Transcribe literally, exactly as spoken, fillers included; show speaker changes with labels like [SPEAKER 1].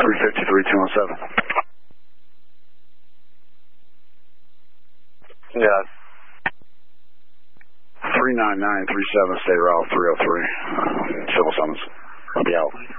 [SPEAKER 1] three fifty-three, two one seven.
[SPEAKER 2] Yeah.
[SPEAKER 1] three nine nine three seven, state route three oh three. Uh, civil summons. I'll be out.